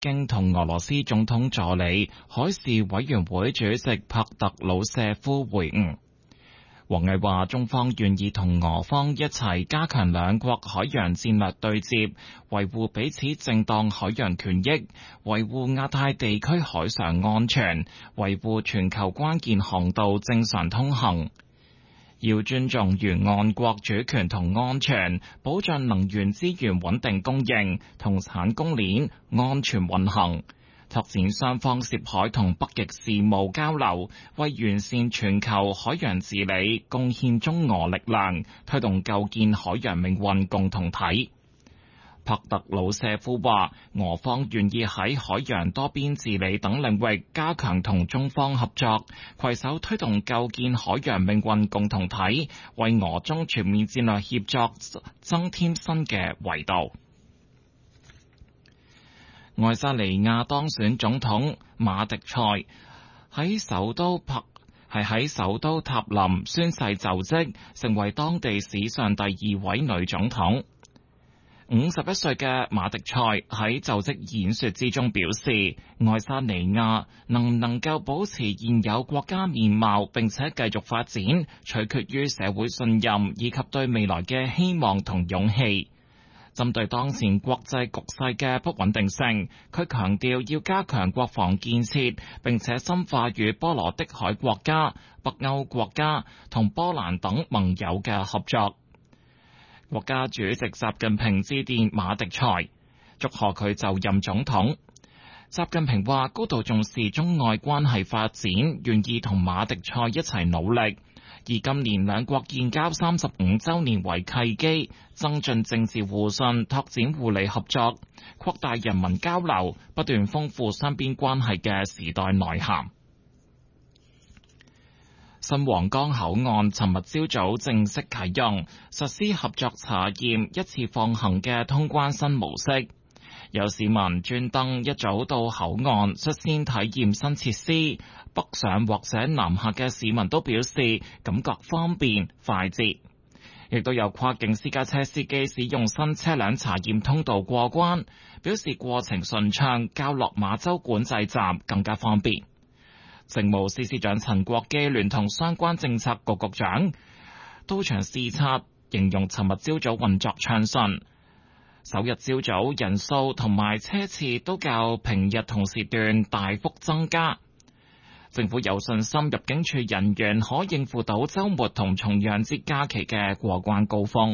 京同俄羅斯總統助理、海事委員會主席帕特魯舍夫會晤。王毅話：中方願意同俄方一齊加強兩國海洋戰略對接，維護彼此正當海洋權益，維護亞太地區海上安全，維護全球關鍵航道正常通行。要尊重沿岸國主權同安全，保障能源資源穩定供應同產供鏈安全運行。拓展雙方涉海同北極事務交流，為完善全球海洋治理貢獻中俄力量，推動構建海洋命運共同體。帕特魯舍夫話：俄方願意喺海洋多邊治理等領域加強同中方合作，攜手推動構建海洋命運共同體，為俄中全面戰略協作增添新嘅維度。愛沙尼亞當選總統馬迪塞喺首都塔林宣誓就職，成為當地史上第2位女總統。51歲嘅馬迪塞喺就職演說之中表示，愛沙尼亞能唔能夠保持現有國家面貌並且繼續發展，取決於社會信任以及對未來嘅希望同勇氣。針對當前國際局勢嘅不穩定性，佢強調要加強國防建設，並且深化與波羅的海國家、北歐國家同波蘭等盟友嘅合作。國家主席習近平致電馬迪塞，祝賀佢就任總統。習近平話高度重視中外關係發展，願意同馬迪塞一齊努力。以今年兩國建交35週年為契機，增進政治互信，拓展互利合作，擴大人民交流，不斷豐富雙邊關係嘅時代內涵。新皇崗口岸尋日朝早正式啟用，實施合作查驗一次放行嘅通關新模式。有市民專登一早到口岸率先體驗新設施，北上或者南下嘅市民都表示感覺方便快捷，亦都有跨境私家車司機使用新車輛查驗通道過關，表示過程順暢，較落馬洲管制站更加方便。政務司司長陳國基聯同相關政策局局長到場視察，形容尋日朝早運作暢順。首日朝早人數同埋車次都較平日同時段大幅增加，政府有信心入境處人員可應付到週末同重陽節假期嘅過關高峰。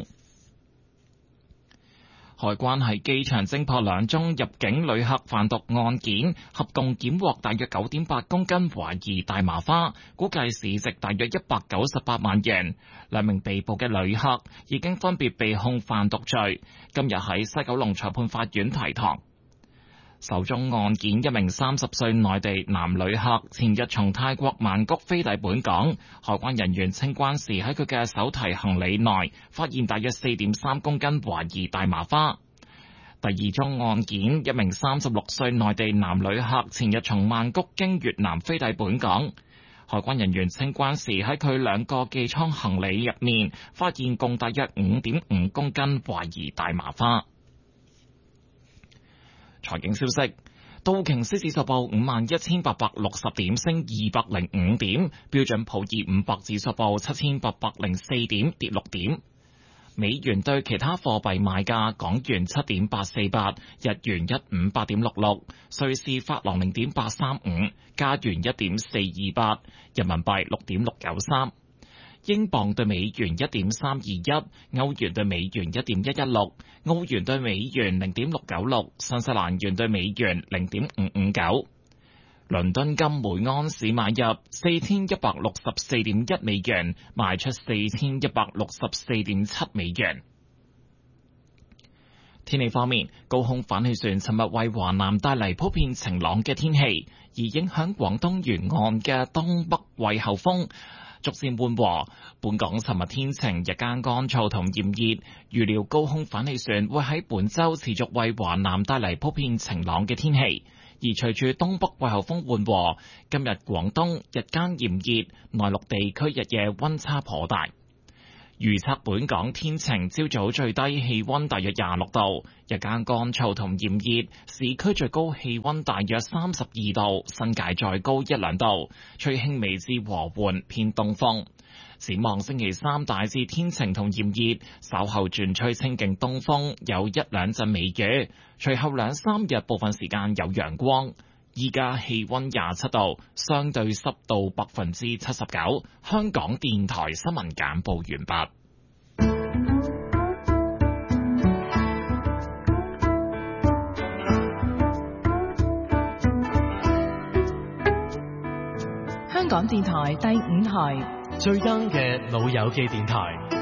海關喺機場偵破2宗入境旅客販毒案件，合共檢獲大約 9.8 公斤懷疑大麻花，估計市值大約198萬元。2名被捕嘅旅客已經分別被控販毒罪，今日喺西九龍裁判法院提堂。首宗案件，一名30歲內地男旅客前日從泰國曼谷飛抵本港，海關人員清關時喺佢嘅手提行李內發現大約 4.3 公斤懷疑大麻花。第二宗案件，一名36歲內地男旅客前日從曼谷經越南飛抵本港，海關人員清關時喺佢2個寄艙行李入面發現共大約 5.5 公斤懷疑大麻花。財經消息，道瓊斯指數報51,860點，升205點；標準普爾500指數報7,804點，跌6點。美元對其他貨幣賣價：港元7.848，日元158.66，瑞士法郎0.835，加元1.428，人民幣6.693。英鎊對美元1.321，歐元對美元1.116，澳元對美元0.696，新西蘭元對美元0.559。倫敦金每盎司買入4164.1美元，賣出4164.7美元。天氣方面，高空反氣旋尋日為華南帶嚟普遍晴朗嘅天氣，而影響廣東沿岸嘅東北季候風逐漸緩和。本港尋日天晴，日間乾燥同炎熱，預料高空反氣旋會喺本週持續為華南帶嚟普遍晴朗嘅天氣。而隨住東北季候風緩和，今日廣東日間炎熱，內陸地區日夜溫差頗大。 預測本港天晴，朝早最低氣溫大約26度，日間乾燥同炎熱，市區最高氣溫大約32度，新界再高1-2度，吹輕微至和緩偏東風。展望星期三大致天晴同炎熱，稍後轉吹清勁東風，有1-2陣微雨，隨後2-3日部分時間有陽光。依家氣溫27度，相對濕度79%。香港電台新聞簡報完畢。 香港電台第5台， 最 young 嘅老友記電台。